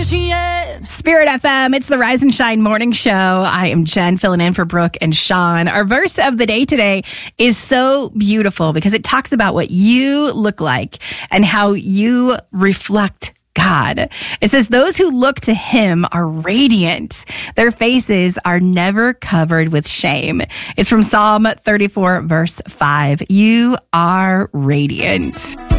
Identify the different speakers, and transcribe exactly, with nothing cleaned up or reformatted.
Speaker 1: yet.
Speaker 2: Spirit F M, it's the Rise and Shine Morning Show. I am Jen, filling in for Brooke and Sean. Our verse of the day today is so beautiful because it talks about what you look like and how you reflect God. It says, those who look to him are radiant. Their faces are never covered with shame. It's from Psalm thirty-four, verse five. You are radiant.